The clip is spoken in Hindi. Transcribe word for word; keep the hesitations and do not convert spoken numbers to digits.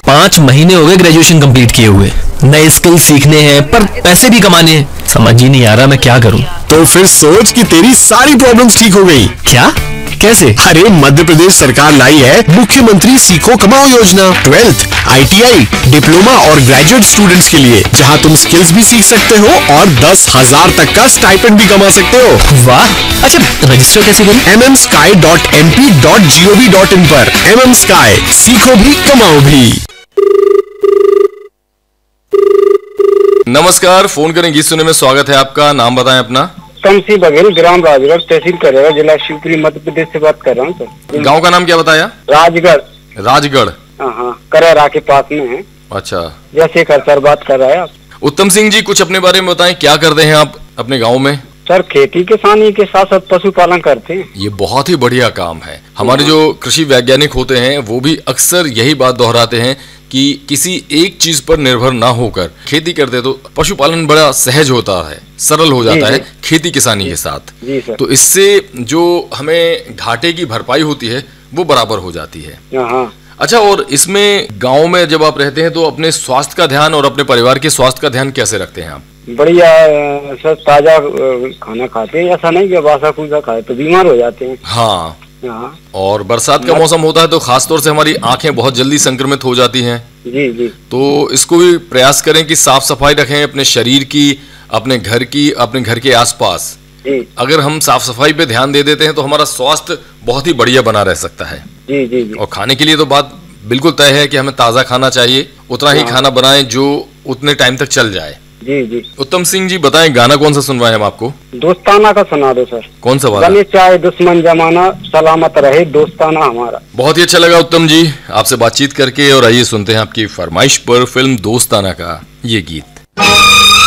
पाँच महीने हो गए ग्रेजुएशन कंप्लीट किए हुए, नए स्किल सीखने हैं पर पैसे भी कमाने हैं, समझ ही नहीं आ रहा मैं क्या करूं। तो फिर सोच कि तेरी सारी प्रॉब्लम्स ठीक हो गई। क्या? कैसे? अरे मध्य प्रदेश सरकार लाई है मुख्यमंत्री सीखो कमाओ योजना, twelfth, I T I, diploma और ग्रेजुएट स्टूडेंट्स के लिए, जहां तुम स्किल्स भी सीख सकते हो और दस हजार तक का स्टाइपेंड भी कमा सकते हो। वाह, अच्छा रजिस्टर कैसे करूं? M M sky dot M P dot G O V dot in पर। एम एम स्काई, सीखो भी कमाओ भी। नमस्कार, फोन करें गीत सुनने में स्वागत है आपका। नाम बताएं अपना। तमसी बघेल, ग्राम राजगढ़, तहसील करेगा, जिला शिवपुरी, मध्य प्रदेश से बात कर रहा हूँ सर। गांव का नाम क्या बताया? राजगढ़। राजगढ़, हाँ हाँ, करेरा के पास में है। अच्छा, जैसे कर सर बात कर रहा है आप। उत्तम सिंह जी, कुछ अपने बारे में बताएं, क्या करते हैं आप अपने गांव में? सर खेती किसानी के साथ साथ पशुपालन करते हैं। ये बहुत ही बढ़िया काम है। हमारे जो कृषि वैज्ञानिक होते हैं वो भी अक्सर यही बात दोहराते हैं कि किसी एक चीज पर निर्भर ना होकर खेती करते तो पशुपालन बड़ा सहज होता है, सरल हो जाता है खेती किसानी के साथ। जी सर। तो इससे जो हमें घाटे की भरपाई होती है वो बराबर हो जाती है। हाँ। अच्छा, और इसमें गांव में जब आप रहते हैं तो अपने स्वास्थ्य का ध्यान और अपने परिवार के स्वास्थ्य का ध्यान कैसे रखते हैं आप? बढ़िया सर, ताजा खाना खाते हैं, ऐसा नहीं कि बासा कुसा खाए तो बीमार हो जाते हैं। हाँ, हाँ। और बरसात का मौसम होता है तो खास तौर से हमारी आंखें बहुत जल्दी संक्रमित हो जाती हैं। जी जी। तो इसको भी प्रयास करें कि साफ सफाई रखें अपने शरीर की, अपने घर की, अपने घर के आसपास। जी। अगर हम साफ सफाई पे ध्यान दे देते हैं तो हमारा स्वास्थ्य बहुत ही बढ़िया बना रह सकता है। जी जी जी। और खाने के लिए तो बात बिल्कुल तय है कि हमें ताज़ा खाना चाहिए, उतना ही खाना बनाएं जो उतने टाइम तक चल जाए। जी जी। उत्तम सिंह जी बताएं, गाना कौन सा सुनवाएं हम आपको? दोस्ताना का सुना दो सर। कौन सा वाला? गले चाहे दुश्मन जमाना, सलामत रहे दोस्ताना हमारा। बहुत ही अच्छा लगा उत्तम जी आपसे बातचीत करके। और आइए सुनते हैं आपकी फरमाइश पर फिल्म दोस्ताना का ये गीत।